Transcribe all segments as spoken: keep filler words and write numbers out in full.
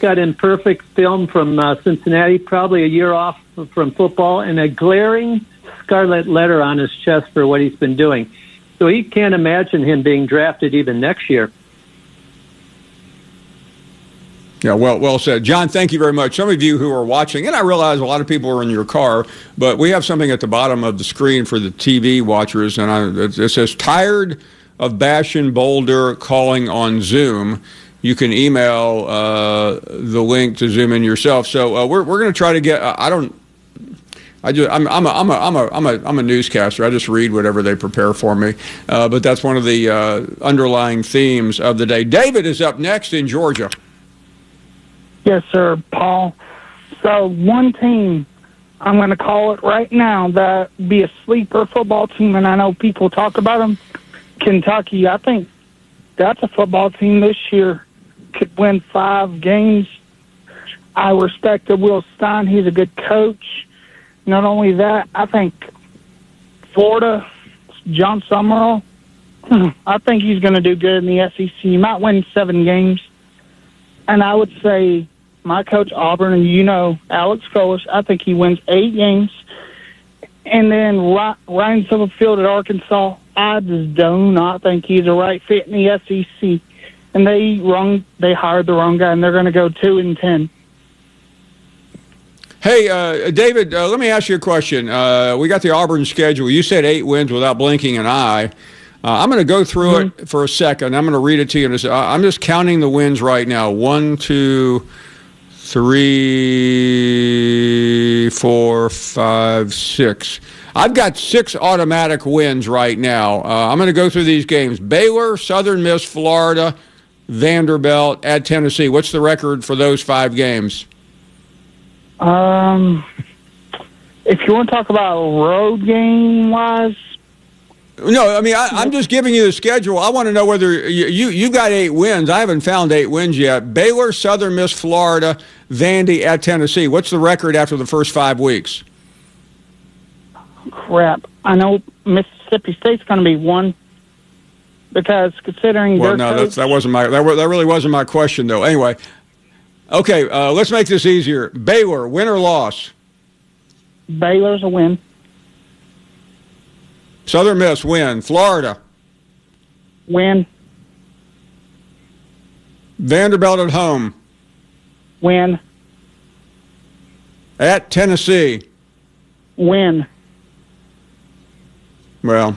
got imperfect film from uh, Cincinnati, probably a year off from football, and a glaring scarlet letter on his chest for what he's been doing. So he can't imagine him being drafted even next year. Yeah, well, well said. John, thank you very much. Some of you who are watching, and I realize a lot of people are in your car, but we have something at the bottom of the screen for the T V watchers, and I, it says, tired of Bashan Boulder calling on Zoom. You can email uh, the link to Zoom in yourself. So uh, we're we're going to try to get. I don't. I just I'm I'm a I'm a I'm a I'm a I'm a newscaster. I just read whatever they prepare for me. Uh, but that's one of the uh, underlying themes of the day. David is up next in Georgia. Yes, sir, Paul. So one team, I'm going to call it right now, that be a sleeper football team, and I know people talk about them. Kentucky, I think that's a football team this year. Could win five games. I respect the Will Stein. He's a good coach. Not only that, I think Florida, John Summerall, I think he's going to do good in the S E C. He might win seven games. And I would say my coach, Auburn, and you know Alex Golesh, I think he wins eight games. And then Ryan Silverfield at Arkansas, I just do not think he's a right fit in the S E C. And they wrong, they hired the wrong guy, and they're going to go two and ten. Hey, uh, David, uh, let me ask you a question. Uh, we got the Auburn schedule. You said eight wins without blinking an eye. Uh, I'm going to go through mm-hmm. it for a second. I'm going to read it to you. And I'm just counting the wins right now. One, two, three, four, five, six. I've got six automatic wins right now. Uh, I'm going to go through these games. Baylor, Southern Miss, Florida, Vanderbilt, at Tennessee. What's the record for those five games? Um, if you want to talk about road game-wise, no, I mean, I, I'm just giving you the schedule. I want to know whether you, you you got eight wins. I haven't found eight wins yet. Baylor, Southern Miss, Florida, Vandy, at Tennessee. What's the record after the first five weeks? Crap. I know Mississippi State's going to be one because considering well, their no, coach, that's, that wasn't my that, that really wasn't my question though. Anyway, okay, uh, let's make this easier. Baylor, win or loss? Baylor's a win. Southern Miss, win. Florida, win. Vanderbilt at home, win. At Tennessee, win. Well,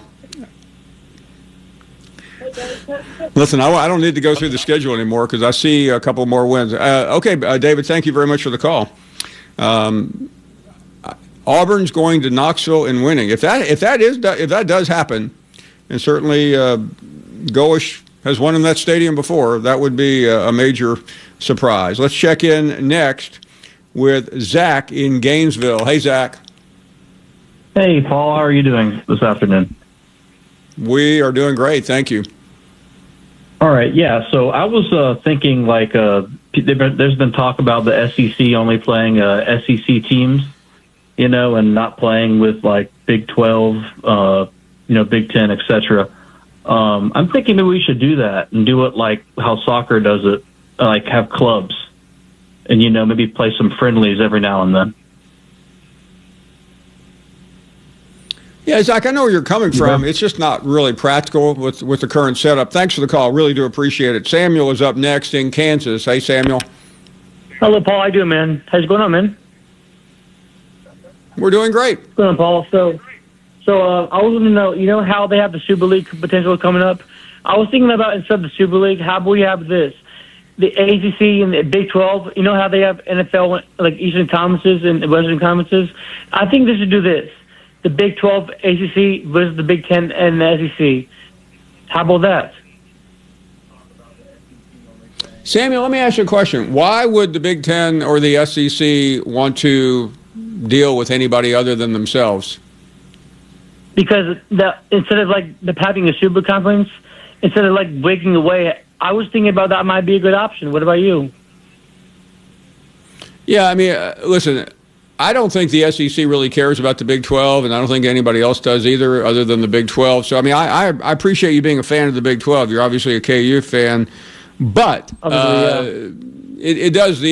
listen, I, I don't need to go through the schedule anymore because I see a couple more wins. Uh, okay, uh, David, thank you very much for the call. Um, Auburn's going to Knoxville and winning. If that if that is if that does happen, and certainly uh, Golesh has won in that stadium before, that would be a, a major surprise. Let's check in next with Zach in Gainesville. Hey, Zach. Hey, Paul. How are you doing this afternoon? We are doing great. Thank you. All right. Yeah. So I was uh, thinking like uh, there's been talk about the S E C only playing uh, S E C teams, you know, and not playing with like Big twelve, uh, you know, Big ten, et cetera. Um, I'm thinking maybe we should do that and do it like how soccer does it, like have clubs and, you know, maybe play some friendlies every now and then. Yeah, Zach, I know where you're coming from. It's just not really practical with, with the current setup. Thanks for the call. Really do appreciate it. Samuel is up next in Kansas. Hey, Samuel. Hello, Paul. How you doing, man? How's it going on, man? We're doing great. What's going on, Paul? So, so uh, I was going to know, you know how they have the Super League potential coming up? I was thinking about instead of the Super League, how about we have this? The A C C and the Big twelve, you know how they have N F L, like Eastern Conferences and Western Conferences? I think they should do this. The Big twelve A C C versus the Big ten and the S E C. How about that? Samuel, let me ask you a question. Why would the Big Ten or the S E C want to deal with anybody other than themselves? Because the, instead of like the having a super conference, instead of like breaking away, I was thinking about that might be a good option. What about you? Yeah, I mean, uh, listen, I don't think the S E C really cares about the Big twelve, and I don't think anybody else does either, other than the Big twelve. So, I mean, I, I, I appreciate you being a fan of the Big twelve. You're obviously a K U fan, but uh, it, it does the